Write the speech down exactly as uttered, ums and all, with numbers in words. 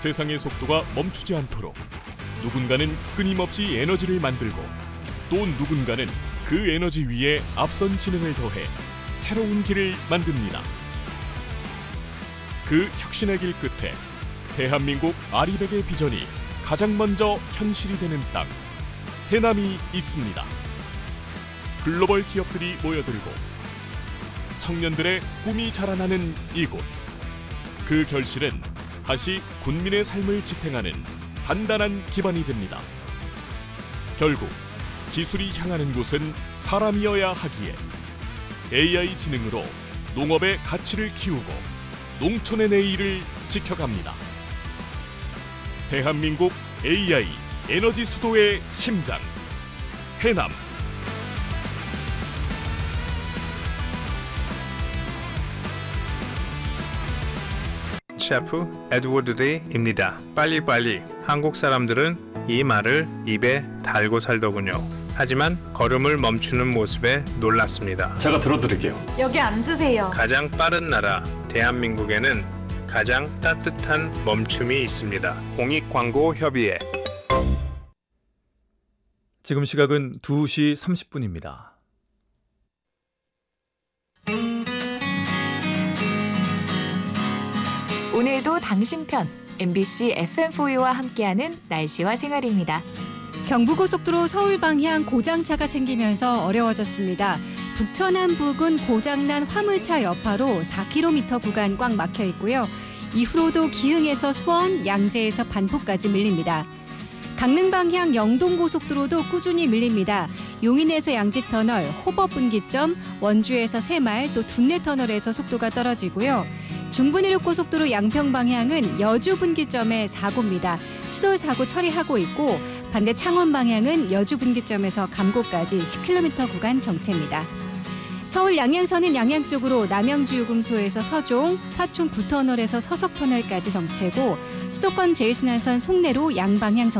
세상의 속도가 멈추지 않도록 누군가는 끊임없이 에너지를 만들고 또 누군가는 그 에너지 위에 앞선 지능을 더해 새로운 길을 만듭니다. 그 혁신의 길 끝에 대한민국 아리백의 비전이 가장 먼저 현실이 되는 땅, 해남이 있습니다. 글로벌 기업들이 모여들고 청년들의 꿈이 자라나는 이곳. 그 결실은 다시 군민의 삶을 지탱하는 단단한 기반이 됩니다. 결국 기술이 향하는 곳은 사람이어야 하기에 에이아이 지능으로 농업의 가치를 키우고 농촌의 내일을 지켜갑니다. 대한민국 에이아이 에너지 수도의 심장, 해남. 셰프 에드워드 레이입니다. 빨리빨리. 한국 사람들은 이 말을 입에 달고 살더군요. 하지만 걸음을 멈추는 모습에 놀랐습니다. 제가 들어드릴게요. 여기 앉으세요. 가장 빠른 나라 대한민국에는 가장 따뜻한 멈춤이 있습니다. 공익광고협의회. 지금 시각은 두 시 삼십 분입니다. 오늘도 당신 편 엠비씨 에프엠포유와 함께하는 날씨와 생활입니다. 경부고속도로 서울 방향 고장차가 생기면서 어려워졌습니다. 북천안 부근 고장난 화물차 여파로 사 킬로미터 구간 꽉 막혀 있고요. 이후로도 기흥에서 수원, 양재에서 반포까지 밀립니다. 강릉 방향 영동고속도로도 꾸준히 밀립니다. 용인에서 양지터널, 호법분기점, 원주에서 새말, 또 둔내터널에서 속도가 떨어지고요. 중부내륙고속도로 양평 방향은 여주분기점에 사고입니다. 추돌 사고 처리하고 있고 반대 창원 방향은 여주분기점에서 감곡까지 십 킬로미터 구간 정체입니다. 서울 양양선은 양양 쪽으로 남양주요금소에서 서종, 화촌 구터널에서 서석터널까지 정체고 수도권 제일순환선 송내로 양방향 정체.